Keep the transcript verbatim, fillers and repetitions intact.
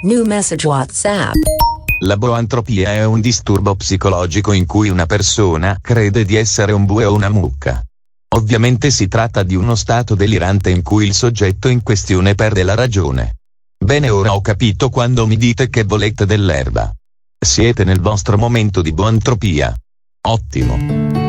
New message WhatsApp. La boantropia è un disturbo psicologico in cui una persona crede di essere un bue o una mucca. Ovviamente si tratta di uno stato delirante in cui il soggetto in questione perde la ragione. Bene, ora ho capito quando mi dite che volete dell'erba. Siete nel vostro momento di boantropia. Ottimo.